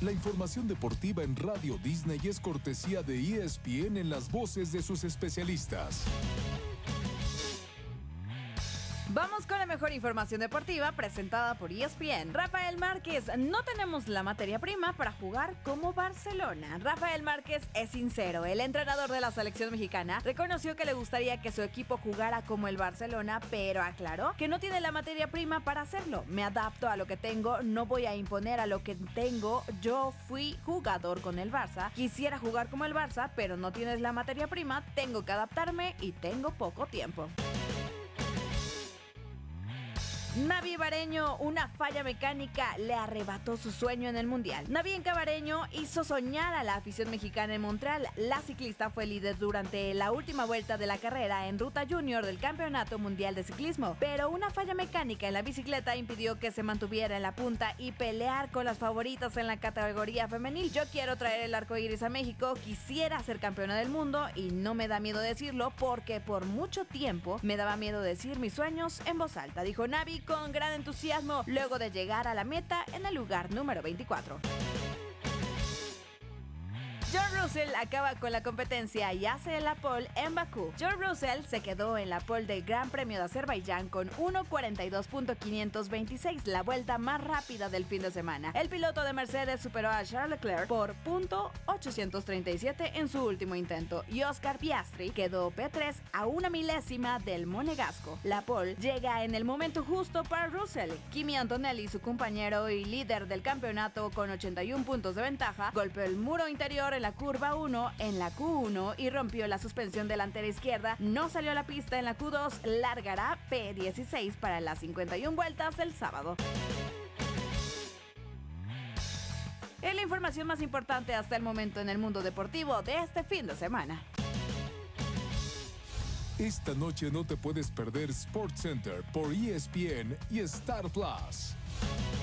La información deportiva en Radio Disney es cortesía de ESPN en las voces de sus especialistas. Vamos con la mejor información deportiva presentada por ESPN. Rafael Márquez, no tenemos la materia prima para jugar como Barcelona. Rafael Márquez es sincero. El entrenador de la selección mexicana reconoció que le gustaría que su equipo jugara como el Barcelona, pero aclaró que no tiene la materia prima para hacerlo. Me adapto a lo que tengo, no voy a imponer a lo que tengo. Yo fui jugador con el Barça, quisiera jugar como el Barça, pero no tienes la materia prima, tengo que adaptarme y tengo poco tiempo. Navi Bareño, una falla mecánica le arrebató su sueño en el Mundial. Navi Bareño hizo soñar a la afición mexicana en Montreal. La ciclista fue líder durante la última vuelta de la carrera en ruta junior del Campeonato Mundial de Ciclismo, pero una falla mecánica en la bicicleta impidió que se mantuviera en la punta y pelear con las favoritas en la categoría femenil. Yo quiero traer el arco iris a México, quisiera ser campeona del mundo y no me da miedo decirlo porque por mucho tiempo me daba miedo decir mis sueños en voz alta, dijo Navi con gran entusiasmo luego de llegar a la meta en el lugar número 24. George Russell acaba con la competencia y hace la pole en Bakú. George Russell se quedó en la pole del Gran Premio de Azerbaiyán con 1:42.526, la vuelta más rápida del fin de semana. El piloto de Mercedes superó a Charles Leclerc por .837 en su último intento y Oscar Piastri quedó P3 a una milésima del monegasco. La pole llega en el momento justo para Russell. Kimi Antonelli, su compañero y líder del campeonato con 81 puntos de ventaja, golpeó el muro interior en la curva 1 en la Q1 y rompió la suspensión delantera izquierda. No salió a la pista en la Q2, largará P16 para las 51 vueltas del sábado. Es la información más importante hasta el momento en el mundo deportivo de este fin de semana. Esta noche no te puedes perder SportsCenter por ESPN y Star Plus.